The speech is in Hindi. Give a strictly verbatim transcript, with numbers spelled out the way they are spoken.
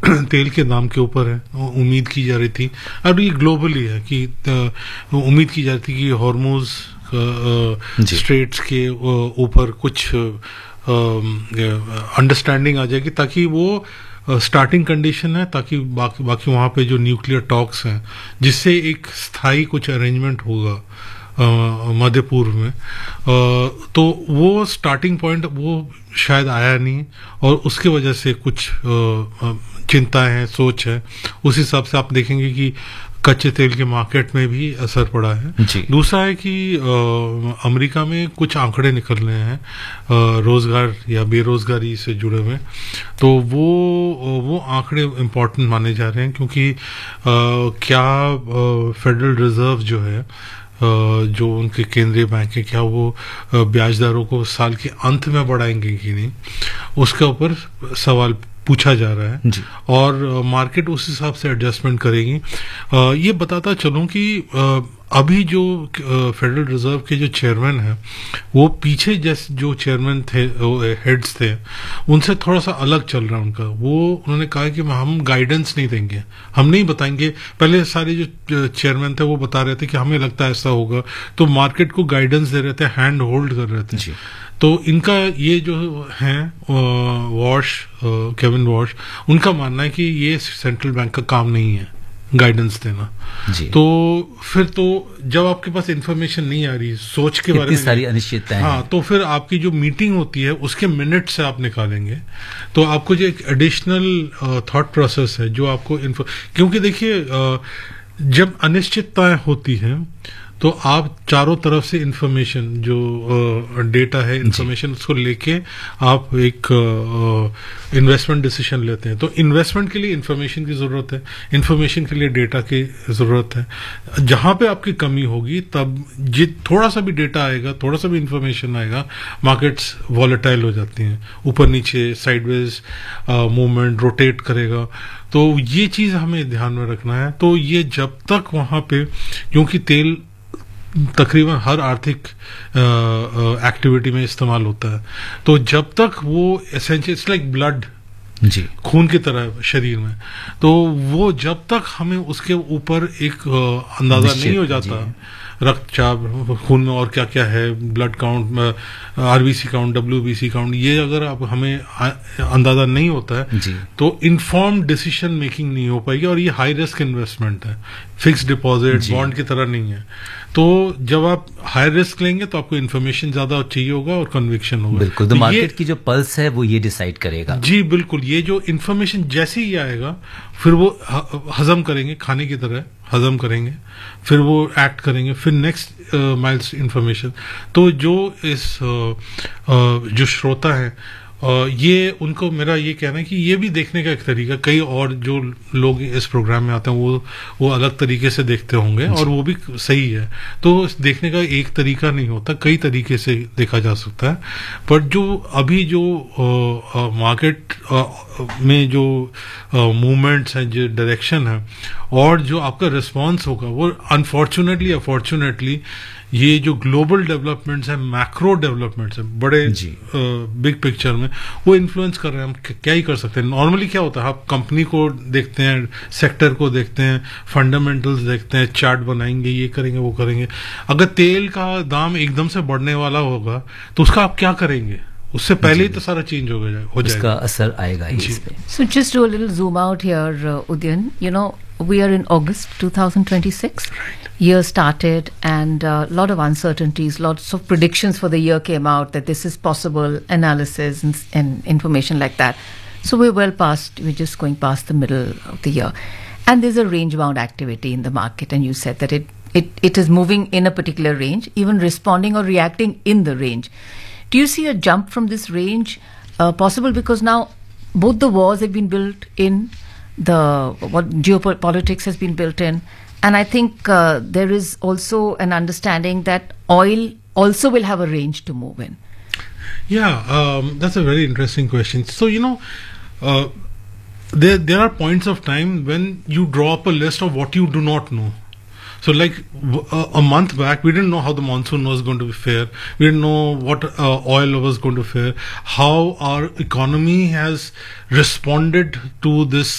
तेल के दाम के ऊपर है। उम्मीद की जा रही थी, अब ये ग्लोबली है कि उम्मीद की जा रही थी कि हॉर्मोज स्ट्रेट्स के ऊपर कुछ अंडरस्टैंडिंग आ जाएगी, ताकि वो स्टार्टिंग कंडीशन है, ताकि बाकी बाकी वहाँ पे जो न्यूक्लियर टॉक्स हैं, जिससे एक स्थायी कुछ अरेंजमेंट होगा मध्य पूर्व में, uh, तो वो स्टार्टिंग पॉइंट वो शायद आया नहीं, और उसके वजह से कुछ uh, चिंताएं हैं, सोच है। उस हिसाब से आप देखेंगे कि कच्चे तेल के मार्केट में भी असर पड़ा है। दूसरा है कि आ, अमेरिका में कुछ आंकड़े निकल रहे हैं आ, रोजगार या बेरोजगारी से जुड़े हुए, तो वो वो आंकड़े इम्पोर्टेंट माने जा रहे हैं, क्योंकि आ, क्या फेडरल रिजर्व जो है, जो उनके केंद्रीय बैंक है, क्या वो ब्याज दरों को साल के अंत में बढ़ाएंगे कि नहीं, उसके ऊपर सवाल पूछा जा रहा है जी। और मार्केट उस हिसाब से एडजस्टमेंट करेगी। आ, ये बताता चलूं कि आ, अभी जो फेडरल रिजर्व के जो चेयरमैन हैं, वो पीछे जैसे जो चेयरमैन थे, हेड्स थे, उनसे थोड़ा सा अलग चल रहा है उनका। वो उन्होंने कहा कि हम गाइडेंस नहीं देंगे, हम नहीं बताएंगे। पहले सारे जो चेयरमैन थे वो बता रहे थे कि हमें लगता है ऐसा होगा, तो मार्केट को गाइडेंस दे रहे थे, हैंड होल्ड कर रहे थे। तो इनका ये जो है वॉश, केविन वॉश, उनका मानना है कि ये सेंट्रल बैंक का काम नहीं है गाइडेंस देना जी। तो फिर तो जब आपके पास इन्फॉर्मेशन नहीं आ रही, सोच के बारे में सारी अनिश्चितताएं, हाँ, तो फिर आपकी जो मीटिंग होती है उसके मिनट से आप निकालेंगे, तो आपको जो एक एडिशनल थॉट प्रोसेस है जो आपको इन्फो, क्योंकि देखिए जब अनिश्चितताएं होती हैं तो आप चारों तरफ से इंफॉर्मेशन जो डेटा है, इंफॉर्मेशन, उसको लेके आप एक इन्वेस्टमेंट डिसीजन लेते हैं। तो इन्वेस्टमेंट के लिए इंफॉर्मेशन की जरूरत है, इंफॉर्मेशन के लिए डेटा की जरूरत है। जहां पे आपकी कमी होगी, तब जि थोड़ा सा भी डेटा आएगा, थोड़ा सा भी इंफॉर्मेशन आएगा, मार्केट्स वॉलेटाइल हो जाती हैं, ऊपर नीचे साइडवेज मूवमेंट, रोटेट करेगा। तो ये चीज हमें ध्यान में रखना है। तो ये जब तक वहां पे, क्योंकि तेल तकरीबन हर आर्थिक एक्टिविटी में इस्तेमाल होता है, तो जब तक वो एसेंशियल, इट्स लाइक ब्लड जी, खून की तरह शरीर में, तो वो जब तक हमें उसके ऊपर एक अंदाजा नहीं हो जाता, रक्तचाप खून में और क्या क्या है, blood count, RBC count, WBC count, ये अगर आप हमें अंदाजा नहीं होता है जी, तो इन्फॉर्म्ड डिसीजन मेकिंग नहीं हो पाएगी। और ये हाई रिस्क इन्वेस्टमेंट है, फिक्स डिपॉजिट, बॉन्ड की तरह नहीं है। तो जब आप हाई रिस्क लेंगे तो आपको इन्फॉर्मेशन ज्यादा चाहिए होगा और कन्विक्शन होगा। बिल्कुल, तो मार्केट की जो पल्स है वो ये डिसाइड करेगा। जी बिल्कुल, ये जो इन्फॉर्मेशन जैसे ही आएगा, फिर वो हजम करेंगे, खाने की तरह हजम करेंगे, फिर वो एक्ट करेंगे, फिर नेक्स्ट माइल्स इन्फॉर्मेशन। तो जो इस uh, uh, जो श्रोता है, Uh, ये उनको मेरा ये कहना है कि ये भी देखने का एक तरीका, कई और जो लोग इस प्रोग्राम में आते हैं वो वो अलग तरीके से देखते होंगे, और वो भी सही है। तो देखने का एक तरीका नहीं होता, कई तरीके से देखा जा सकता है। पर जो अभी जो मार्केट में जो मूवमेंट्स हैं, जो डायरेक्शन है, और जो आपका रिस्पॉन्स होगा, वो अनफॉर्चुनेटली अफॉर्चुनेटली ये जो ग्लोबल डेवलपमेंट्स हैं, मैक्रो डेवलपमेंट्स हैं, बड़े बिग पिक्चर में वो इन्फ्लुएंस कर रहे हैं। हम क्या ही कर सकते हैं। नॉर्मली क्या होता है, आप कंपनी को देखते हैं, सेक्टर को देखते हैं, फंडामेंटल्स देखते हैं, चार्ट बनाएंगे, ये करेंगे, वो करेंगे। अगर तेल का दाम एकदम से बढ़ने वाला होगा तो उसका आप क्या करेंगे? उससे पहले ही तो सारा चेंज हो जाएगा, हो जाएगा, उसका असर आएगा इस पे। So just do a little zoom out here, uh, Udyan. You know, we are in August twenty twenty-six. Right. Year started, and a uh, lot of uncertainties, lots of predictions for the year came out that this is possible, analysis and, and information like that. So we're well past, we're just going past the middle of the year. And there's a range-bound activity in the market, and you said that it, it, it is moving in a particular range, even responding or reacting in the range. Do you see a jump from this range uh, possible? Because now both the wars have been built in, the what geopolitics has been built in, and I think uh, there is also an understanding that oil also will have a range to move in. Yeah, um, that's a very interesting question. So, you know, uh, there there are points of time when you draw up a list of what you do not know. So like uh, a month back, we didn't know how the monsoon was going to fare. We didn't know what uh, oil was going to fare, how our economy has responded to this